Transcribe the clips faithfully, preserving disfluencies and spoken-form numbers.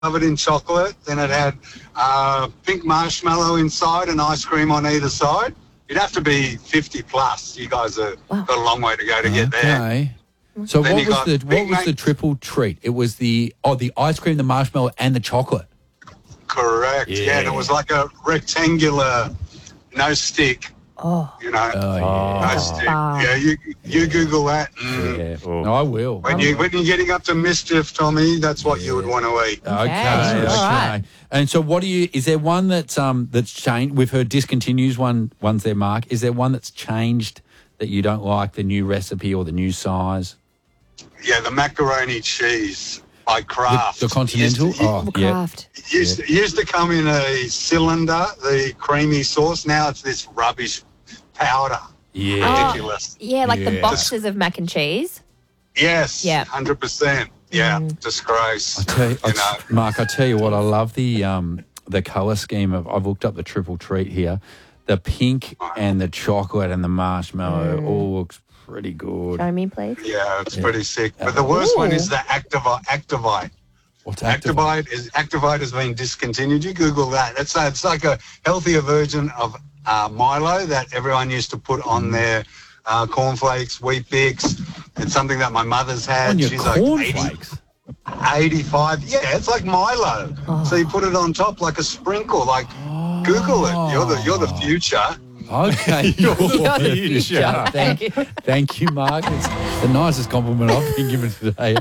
covered in chocolate. Then it had uh, pink marshmallow inside and ice cream on either side. You'd have to be fifty plus. You guys have Wow. got a long way to go to get there. Okay. So Then what you was got the Big what was Mac- the triple treat? It was the oh the ice cream, the marshmallow, and the chocolate. Correct. Yeah. Yeah. and it was like a rectangular, no stick. Oh, You know, Oh yeah. no stick. Wow. Yeah, you you Google that. Mm. Yeah. Oh. No, I will. When you when you're getting up to mischief, Tommy, that's what you would want to eat. Okay, Okay, okay. all right. And so, what do you? Is there one that's um that's changed? We've heard discontinues one ones there, Mark. Is there one that's changed that you don't like the new recipe or the new size? Yeah, the macaroni cheese by The, Kraft. the continental. Used to, Oh, yeah. craft. used, to, used to come in a cylinder, the creamy sauce. Now it's this rubbish powder. Yeah. Ridiculous. Yeah, like the Yeah. boxes of mac and cheese. Yes. Yeah. one hundred percent. Yeah. Disgrace. I tell you, you I- know. Mark, I tell you what, I love the um the colour scheme of. I've looked up the triple treat here. The pink and the chocolate and the marshmallow all looks pretty good. Show me, please. Yeah, it's pretty sick. But the worst one is the Activite. Activite. What's active? Activite is Activite has been discontinued. You Google that. It's a, it's like a healthier version of uh, Milo that everyone used to put on their uh, cornflakes, Wheat Bix. It's something that my mother's had. On your She's like eighty, cornflakes. eighty-five. Yeah, it's like Milo. So you put it on top like a sprinkle. Like Google it. You're the you're the future. Okay. You're the You're the future. future. Thank, thank you, Mark. It's the nicest compliment I've been given today.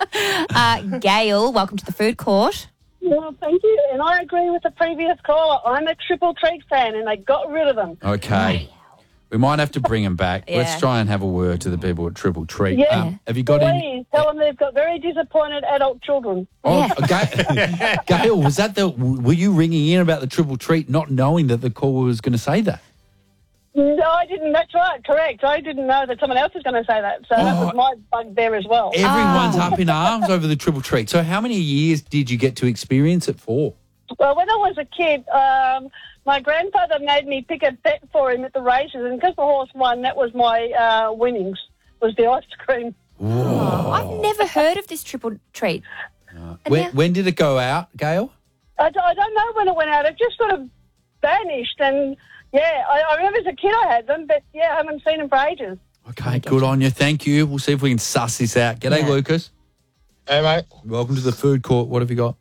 Uh, Gail, welcome to the food court. Well, thank you. And I agree with the previous caller. I'm a triple treat fan, and they got rid of them. Okay. We might have to bring them back. Yeah. Let's try and have a word to the people at Triple Treat. Yeah. Um, have you got any? Please tell them they've got very disappointed adult children. Oh, Yeah. Ga- Gail, was that the? Were you ringing in about the Triple Treat, not knowing that the caller was going to say that? No, I didn't. That's right. Correct. I didn't know that someone else was going to say that. So that Oh. was my bugbear as well. Everyone's Ah. up in arms over the Triple Treat. So, how many years did you get to experience it for? Well, when I was a kid, um, my grandfather made me pick a bet for him at the races, and because the horse won, that was my uh, winnings, was the ice cream. Oh, I've never heard of this triple treat. And When, now- when did it go out, Gail? I, d- I don't know when it went out. It just sort of vanished, and yeah, I, I remember as a kid I had them, but yeah, I haven't seen them for ages. Okay, good on you. Thank you. We'll see if we can suss this out. G'day, Yeah. Lucas. Hey, mate. Welcome to the food court. What have you got?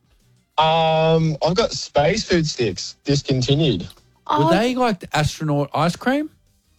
Um, I've got space food sticks discontinued. Oh, Were they like the astronaut ice cream?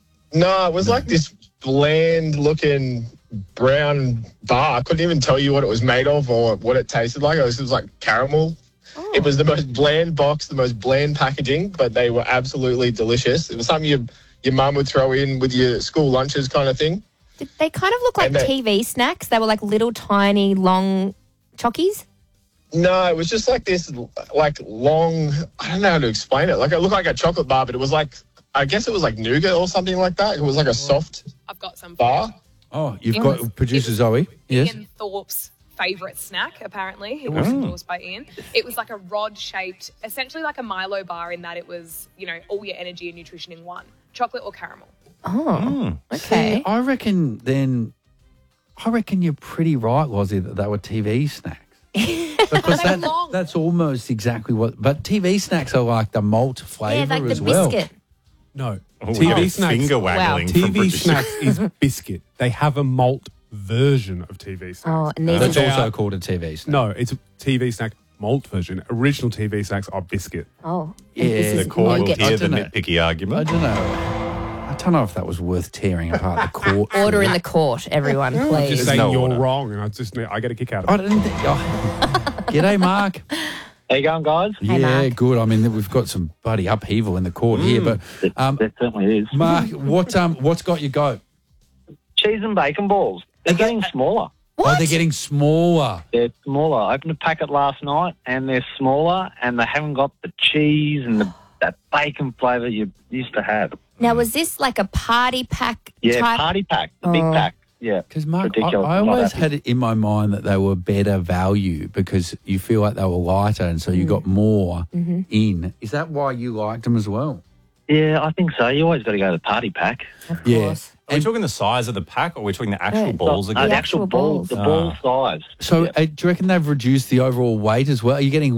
No, it was like this bland-looking brown bar. I couldn't even tell you what it was made of or what it tasted like. It was, it was like caramel. Oh. It was the most bland box, the most bland packaging, but they were absolutely delicious. It was something your your mum would throw in with your school lunches kind of thing. Did they kind of look like And they- T V snacks? They were like little tiny long chockies. No, it was just like this, like long. I don't know how to explain it. Like it looked like a chocolate bar, but it was like, I guess it was like nougat or something like that. It was like a soft I've got some. bar. Oh, you've It got was- producer Zoe. Yes. Ian Thorpe's favourite snack, apparently. It was endorsed by Ian. It was like a rod-shaped, essentially like a Milo bar in that it was, you know, all your energy and nutrition in one. Chocolate or caramel. Oh, okay. See, I reckon then, I reckon you're pretty right, Lozzie, that they were T V snacks. Because They were that, long. that's almost exactly what. But T V snacks are like the malt Yeah, flavour like the as well. biscuit. No. Oh, T V wow. snacks. Finger waggling. T from V producer. snacks is biscuit. They have a malt version of T V snacks. Oh, and these That's are They also are- called a T V snack. No, it's a T V snack malt version. Original T V snacks are biscuit. oh, Yeah, this The is court will nougat. hear the dunno. nitpicky I argument. don't know. I don't know if that was worth tearing apart the court. for. Order in the court, everyone, Just please. saying no you're order. wrong, and I just I get a kick out I of it. didn't think. Oh. G'day, Mark. How you going, guys? Hey, yeah, Mark. good. I mean, we've got some bloody upheaval in the court here, but um, That certainly is. Mark, what um, what's got you go? Cheese and bacon balls. They're getting smaller. Oh, they're getting smaller. They're smaller. I opened a packet last night, and they're smaller, and they haven't got the cheese and the, that bacon flavour you used to have. Now, was this like a party pack Yeah, type? party pack, the big Oh. pack. Yeah, Because Mark, I, ridiculous. I I'm not always happy. had it in my mind that they were better value because you feel like they were lighter, and so you got more in. Is that why you liked them as well? Yeah, I think so. You always got to go to the party pack. Of Yeah. course. Are we talking the size of the pack, or are we talking the actual Yeah. balls? Uh, again? the actual ball, the ball size. So Yeah. uh, do you reckon they've reduced the overall weight as well? Are you getting